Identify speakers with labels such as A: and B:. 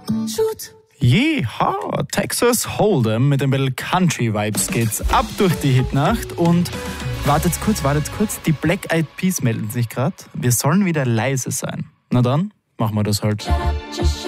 A: Jeha, Texas Hold'em mit ein bisschen Country-Vibes geht's ab durch die Hitnacht und wartet kurz, die Black Eyed Peas melden sich gerade. Wir sollen wieder leise sein. Na dann, machen wir das halt.